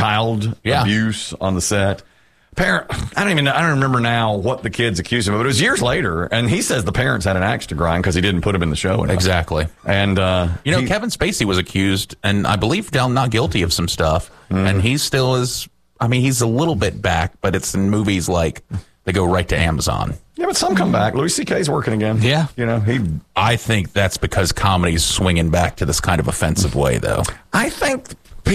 child abuse on the set. I don't remember now what the kids accused him of, but it was years later, and he says the parents had an axe to grind because he didn't put him in the show enough. Exactly. And Kevin Spacey was accused, and I believe found not guilty of some stuff, and he still is. I mean, he's a little bit back, but it's in movies like they go right to Amazon. Yeah, but some come back. Louis C.K.'s working again. Yeah. I think that's because comedy's swinging back to this kind of offensive way, though. I think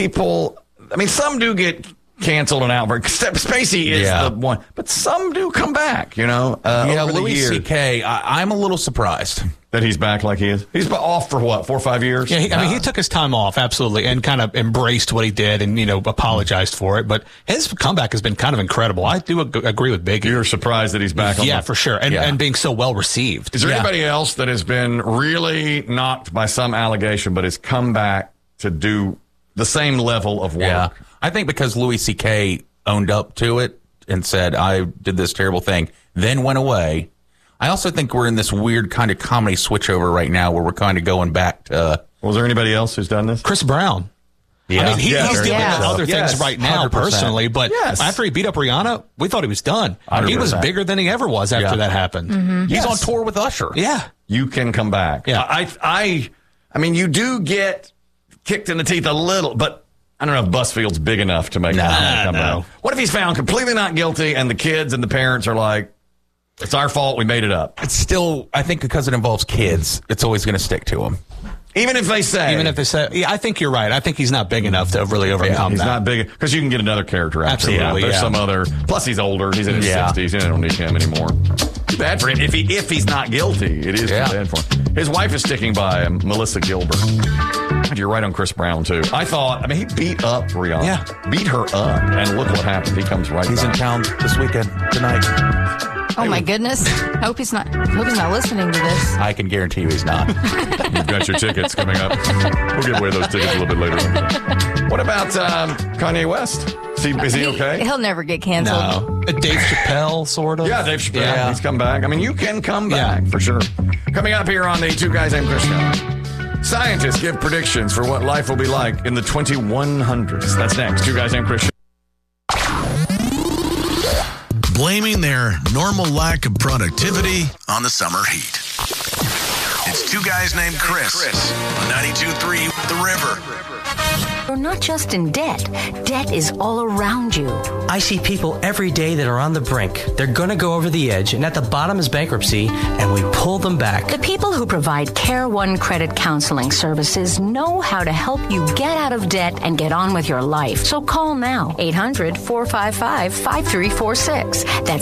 some do get canceled and out. Spacey is the one, but some do come back, over Louis the years. C.K., I'm a little surprised that he's back like he is. He's off for what, 4 or 5 years? Yeah, he took his time off, absolutely, and kind of embraced what he did and, apologized for it. But his comeback has been kind of incredible. I do agree with Biggie. You're surprised that he's back on for sure, and being so well received. Is there anybody else that has been really knocked by some allegation but has come back to do the same level of work? Yeah. I think because Louis C.K. owned up to it and said, I did this terrible thing, then went away. I also think we're in this weird kind of comedy switchover right now where we're kind of going back to... Was there anybody else who's done this? Chris Brown. Yeah. I mean, he's dealing with other things right now 100%. personally, but after he beat up Rihanna, we thought he was done. 100%. He was bigger than he ever was after that happened. Mm-hmm. He's on tour with Usher. Yeah. You can come back. Yeah. I mean, you do get kicked in the teeth a little, but... I don't know if Busfield's big enough to make him come back. What if he's found completely not guilty and the kids and the parents are like, it's our fault, we made it up? It's still, I think because it involves kids, it's always going to stick to them. Even if they say, I think you're right. I think he's not big enough to really overcome he's that. not big, because you can get another character after. Absolutely, There's some other, plus he's older, he's in his 60s, you don't need him anymore. Too bad for him. If he's not guilty, it is too bad for him. His wife is sticking by him, Melissa Gilbert. You're right on Chris Brown, too. He beat up Rihanna. Yeah. Beat her up, and look what happened. He comes right He's back. in town this weekend, tonight. Oh, my goodness. I hope he's not listening to this. I can guarantee you he's not. You've got your tickets coming up. We'll give away those tickets a little bit later. What about Kanye West? Is he okay? He'll never get canceled. No. Dave Chappelle, sort of. Yeah, Dave Chappelle. Yeah. He's come back. I mean, you can come back for sure. Coming up here on the Two Guys Named Chris Show. Scientists give predictions for what life will be like in the 2100s. That's next. Two Guys Named Chris Show. Blaming their normal lack of productivity on the summer heat. It's Two Guys Named Chris on 92.3 The River. You're not just in debt. Debt is all around you. I see people every day that are on the brink. They're going to go over the edge, and at the bottom is bankruptcy, and we pull them back. The people who provide Care One Credit Counseling Services know how to help you get out of debt and get on with your life. So call now, 800-455-5346. That's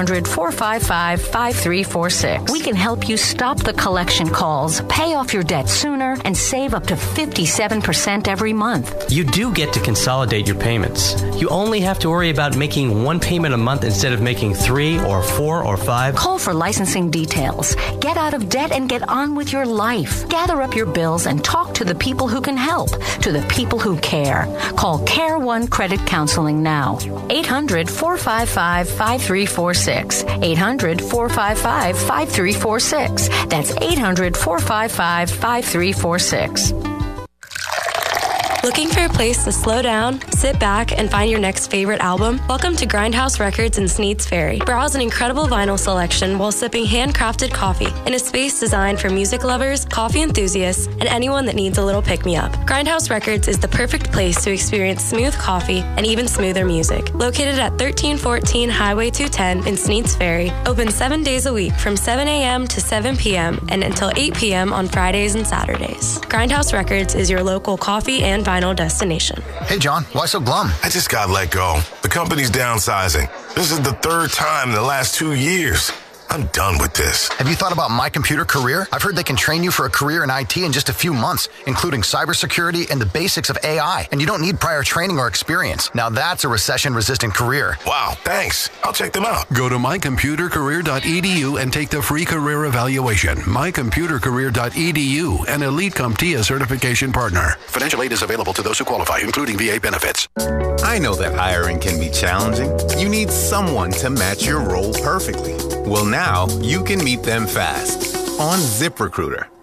800-455-5346. We can help you stop the collection calls, pay off your debt sooner, and save up to 57% every month. You do get to consolidate your payments. You only have to worry about making one payment a month instead of making 3 or 4 or 5. Call for licensing details. Get out of debt and get on with your life. Gather up your bills and talk to the people who can help, to the people who care. Call Care One Credit Counseling now. 800-455-5346. 800-455-5346. That's 800-455-5346. Looking for a place to slow down, sit back, and find your next favorite album? Welcome to Grindhouse Records in Sneads Ferry. Browse an incredible vinyl selection while sipping handcrafted coffee in a space designed for music lovers, coffee enthusiasts, and anyone that needs a little pick-me-up. Grindhouse Records is the perfect place to experience smooth coffee and even smoother music. Located at 1314 Highway 210 in Sneads Ferry, open 7 days a week from 7 a.m. to 7 p.m. and until 8 p.m. on Fridays and Saturdays. Grindhouse Records is your local coffee and vinyl destination. Hey, John, why so glum? I just got let go. The company's downsizing. This is the third time in the last 2 years. I'm done with this. Have you thought about My Computer Career? I've heard they can train you for a career in IT in just a few months, including cybersecurity and the basics of AI. And you don't need prior training or experience. Now that's a recession-resistant career. Wow, thanks. I'll check them out. Go to mycomputercareer.edu and take the free career evaluation. mycomputercareer.edu, an Elite CompTIA certification partner. Financial aid is available to those who qualify, including VA benefits. I know that hiring can be challenging. You need someone to match your role perfectly. Well, now you can meet them fast on ZipRecruiter.